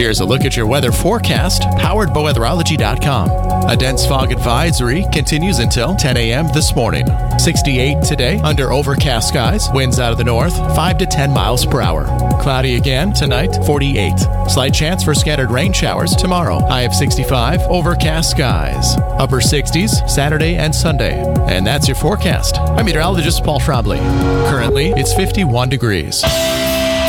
Here's a look at your weather forecast, powered by weatherology.com. A dense fog advisory continues until 10 a.m. this morning. 68 today under overcast skies. Winds out of the north, 5 to 10 miles per hour. Cloudy again tonight, 48. Slight chance for scattered rain showers tomorrow. High of 65, overcast skies. Upper 60s Saturday and Sunday. And that's your forecast. I'm meteorologist Paul Trombley. Currently, it's 51 degrees.